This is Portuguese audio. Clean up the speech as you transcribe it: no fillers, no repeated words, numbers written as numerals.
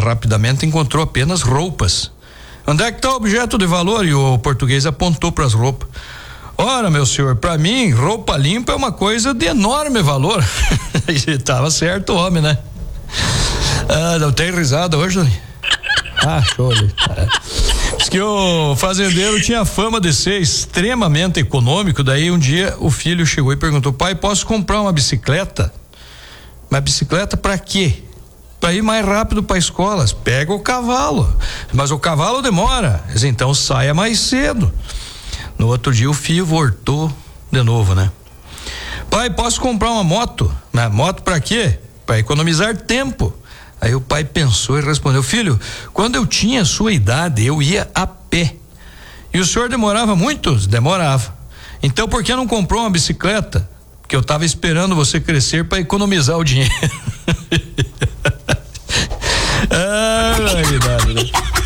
rapidamente encontrou apenas roupas. Onde é que está o objeto de valor? E o português apontou para as roupas. Ora, meu senhor, para mim, roupa limpa é uma coisa de enorme valor. E tava certo o homem, né? Não tem risada hoje, Dani? Show ali. Diz que o fazendeiro tinha fama de ser extremamente econômico. Daí um dia o filho chegou e perguntou: pai, posso comprar uma bicicleta? Mas bicicleta para quê? Para ir mais rápido para a escola. Pega o cavalo, mas o cavalo demora. Mas então saia mais cedo. No outro dia o filho voltou de novo, né? Pai, posso comprar uma moto? Mas moto para quê? Para economizar tempo. Aí o pai pensou e respondeu: filho, quando eu tinha sua idade eu ia a pé. E o senhor demorava muito? Demorava. Então por que não comprou uma bicicleta? Porque eu estava esperando você crescer para economizar o dinheiro.